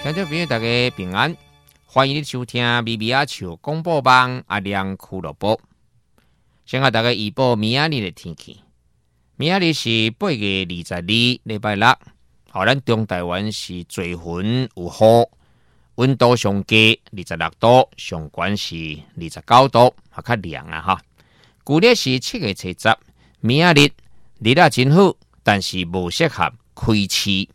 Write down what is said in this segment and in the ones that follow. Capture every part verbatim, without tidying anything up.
听众朋友大家平安，欢迎你收听咪咪仔笑广播网阿亮俱乐部。先和大家预报明仔日的天气。明仔日是八月二十二，礼拜六。好，咱中台湾是多云有雨，温度上低二十六度，上悬是二十九度，还较凉啊哈。旧历是七月七十，明仔日日啊真好，但是无适合开市。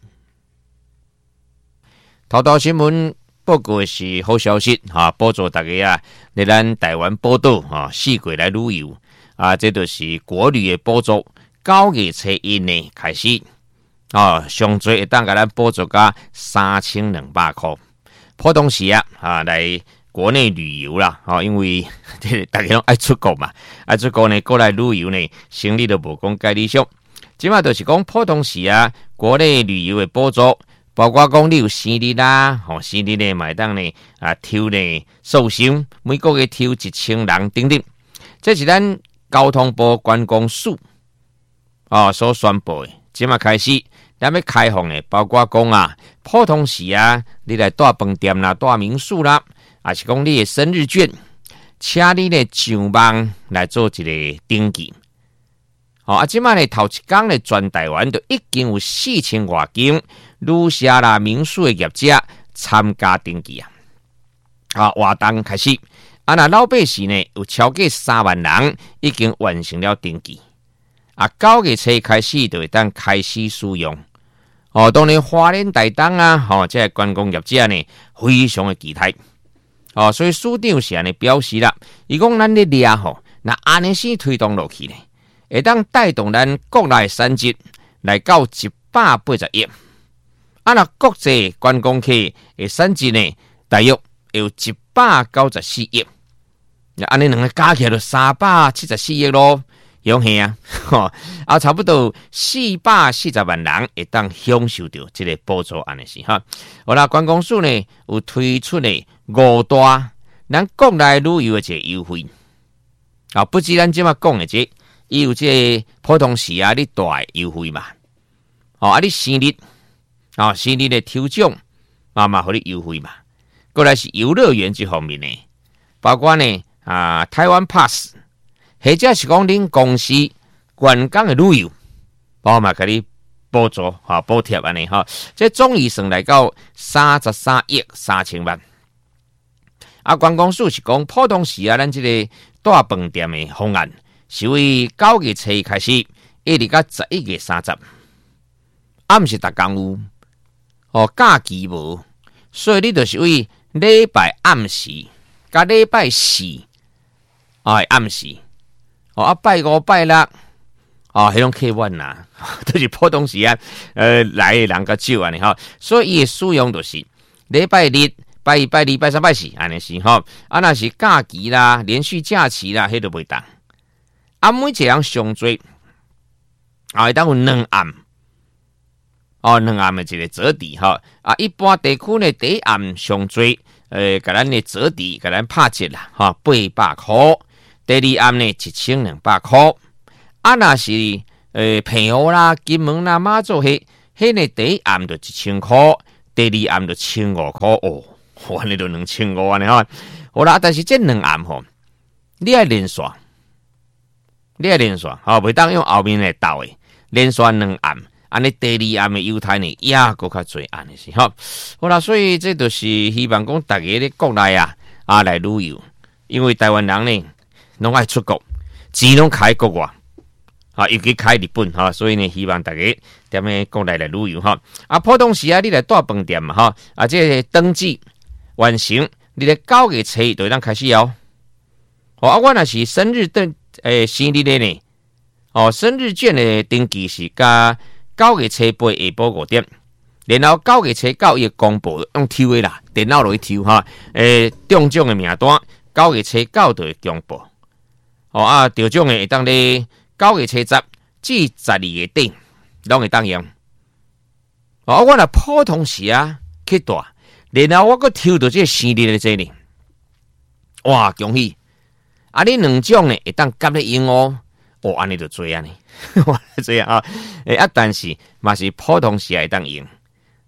头条新闻报告的是好消息哈，帮助大家啊，来咱台湾宝岛啊，四季来旅游啊，这就是国旅的补助，九月初一呢开始啊，上最会当给咱补助到三千两百块。普通时啊啊来国内旅游啦，啊，因为大家拢爱出国嘛，爱出国呢过来旅游呢，生理都无讲介理想。即马就是讲普通时啊，国内旅游的补助。包括讲你有生日啦，吼、哦、生日呢买当呢啊抽呢寿星，每个月抽一千人等等，这是咱交通部观光署哦所宣布的。即马开始，咱要开放呢，包括讲啊，普通时啊，你来住饭店啦、住民宿啦，还是讲你的生日券，请你呢上网来做一个登记。哦啊，即马呢头一天呢，全台湾都已经有四千外间。旅社啦、民宿的业者参加登记啊！啊，活动开始，啊那老百姓呢有超过三万人已经完成了登记。啊，九月初开始就会当开始使用。哦，当然花莲台东啊，哦，这观光业者呢非常的期待。哦，所以署长是安尼表示啦，伊讲咱咧掠吼，那安尼先推动落去呢，会当带动咱国内产值来到一百八十亿。啊，那国际观光客的产值呢，大约有一百九十四亿。那安尼两个加起来就三百七十四亿咯，用吓啊！吼啊，差不多四百四十万人会当享受到这个补助，安尼是哈。好啦，观光署呢有推出呢五大咱国内旅游的一个优惠。啊，不止咱即马讲的这，伊有这个普通时啊，你大的优惠嘛。哦，啊，你生日。啊，生日的抽奖啊嘛，互你优惠嘛。过来是游乐园这方面呢，包括呢啊台湾 Pass， 或者是讲恁公司员工的旅游，包嘛给你补助哈补贴安尼哈。这总预算来到三十三亿三千万。啊，观光署是讲普通时啊，咱这个住饭店的方案是为九月初开始，一直到十一月三十，啊，毋是逐工有。哦，假期无，所以你就是为礼拜暗时，甲礼拜四，哎暗时，哦啊拜五拜六，哦迄种客运呐，都是普通时啊，呃来的人较少安尼吼，所以伊的使用就是礼拜日、拜一、拜二、拜三、拜四安尼是吼，啊若是假期啦、连续假期啦，迄都袂当。啊每一个人上最，啊会当有两暗。哦，两暗的一个折抵哈啊，一般地区呢，第一暗上最，呃，甲咱的折抵，甲咱拍折啦，哈，八百块；第二暗呢，一千两百块。啊，那是呃，澎湖啦、金门啦、马祖迄，迄呢第一暗就一千块，第二暗就千五块哦，哇，你都两千五安尼哈。好啦，但是这两暗吼，你爱连刷，你爱连刷，哈，袂当用后面来斗诶，连刷两暗。安尼第二暗的犹太呢，也搁较侪安尼是吼。好啦，所以这就是希望讲大家咧国内啊啊来旅游，因为台湾人呢拢爱出国，钱拢开国外啊，尤其开日本哈，所以呢希望大家踮咧国内来旅游哈。啊，普通时啊，你来住饭店嘛哈，啊这登记完成，你咧九月初就当开始哦。哦，啊，我若是生日登诶生日的呢，哦生日券的登记是加。九月初八下晡五点，然后九月初九伊公布用抽的啦，电脑落去抽哈。诶，中奖的名单九月初九就会公布。哦啊，得奖的会当咧九月初十至十二月底，拢会当用。哦，我若普通时啊去住，然后我搁抽到这个生日的这里，哇，恭喜！啊，你两种呢会当夹咧用哦。哦，安尼就做安尼，哇，这样啊，诶啊，但是嘛是普通时会当用，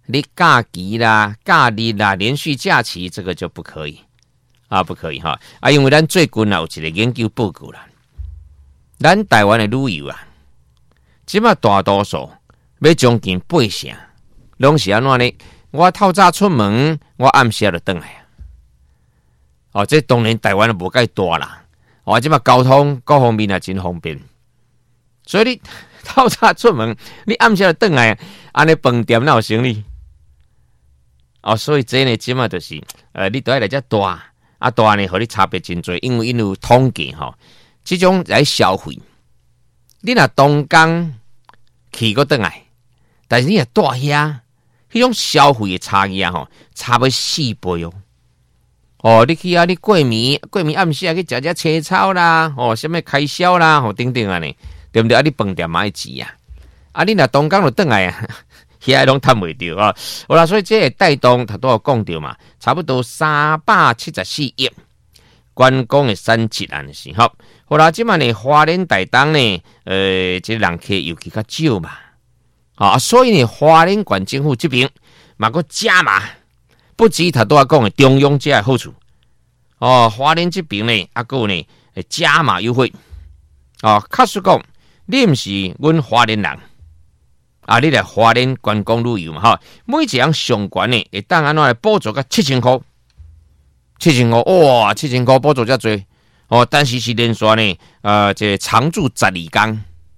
你假期啦、假日啦、连续假期，这个就不可以啊，不可以哈啊！因为咱最近有一个研究报告啦，咱台湾的旅游啊，即马大多数要将近八成，拢是安怎呢？我透早出门，我暗时就回来啊。哦，这当然台湾无介大啦，哦，即马交通各方面也真方便，所以你透早出门，你暗时就回来，安尼饭店哪有生意？哦，所以这呢，即马就是，呃，你都要来遮大，啊大呢，和你差别真多，因为因有统计吼，即种来消费，你若东港去过倒来，但是你若大遐，迄种消费的差异啊，吼，差不四倍哦。哦，你去啊，你过暝过暝暗时啊去食食青草啦，哦，什么开销啦，吼、哦，等等啊呢，对不对？啊，你饭店买钱啊，啊，你若东港就倒来啊。遐拢趁袂着啊！好啦，所以这个带动，他都有讲到嘛，差不多三百七十四亿观光的三七案的时候，好啦，即嘛呢，花莲台东呢，呃，这人客尤其较少嘛，啊，所以呢，花莲县政府这边嘛个加码，不止他都要讲的中央这的好处，哦，花莲这边呢，啊个呢，加码优惠，哦，确实讲，你毋是阮花莲人。啊！你来花莲观光旅游嘛，哈，每一项上悬呢，会当安怎来补助个七千块，七千块哇，七千块补助遮多哦，但是是连续呢，呃，这常住十二天，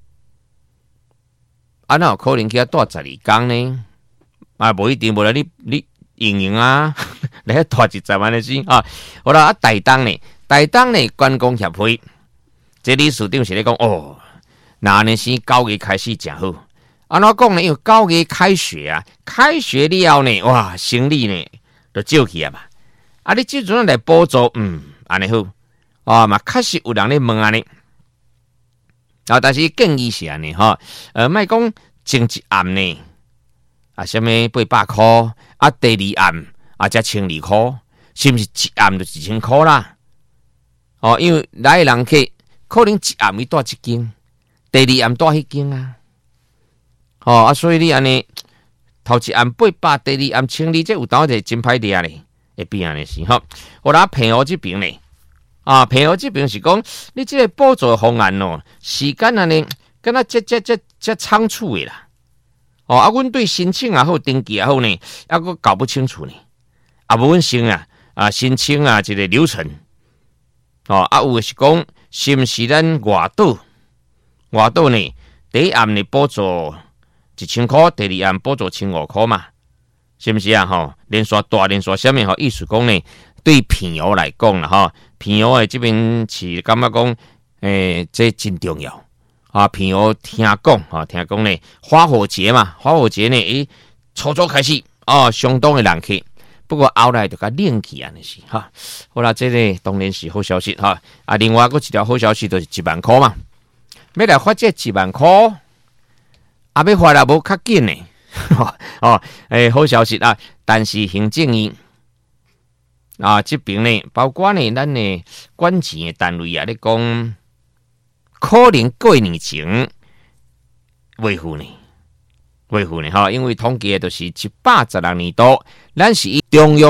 啊，那有可能去遐住十二天呢？啊，无一定，无啦，你你用用啊，来遐住一十万的钱啊，好啦，啊，台东呢，台东呢观光协会，这理事长是咧讲哦，那呢是九月开始真好。安怎讲呢？因为九月开学啊，开学了呢，哇，生理呢就少去啊嘛。啊，你即阵来补助，嗯，安尼好啊嘛，确实有人咧问安尼。啊，但是建议是安尼哈，呃，莫讲前一暗呢，啊，什么八百块，啊，第二暗啊，才千二块，是不是一暗就一千块啦？哦，因为来的人客可能一暗伊住一间，第二暗住迄间啊。哦啊，所以你安尼头一暗八百，第二暗千二，这有当就真歹掠咧，会变安尼是吼。我啦平湖这边呢，啊平湖这边是讲你这个补助方案哦，时间安尼，敢若这这这这仓促的啦。哦啊，阮对申请也好，登记也好呢，还佫搞不清楚呢。啊，无阮先啊啊申请啊这个流程，哦啊有的是讲是毋是咱外岛外岛呢？第一暗呢补助。一千块，第二案补助千五块嘛，是不是啊？吼，连续大连续下面吼，意思讲呢，对平湖来讲啦，吼，平湖的这边是感觉讲，诶、欸，这真重要啊！平湖听讲啊，听讲呢，花火节嘛，花火节呢，诶、欸，初初开始哦，相当的人气，不过后来就甲冷去安尼是哈。好啦，这个当然是好消息哈。啊，另外佫一条好消息就是一万块嘛，要来发这一万块。啊，要发啦，无较紧呢，哦，诶、欸，好消息啊！但是行政院啊，这边呢，包括呢，咱呢管钱的单位啊，咧讲，可能过年前维护呢，维护呢，哈，因为统计的都是一百十六年度，咱是以中央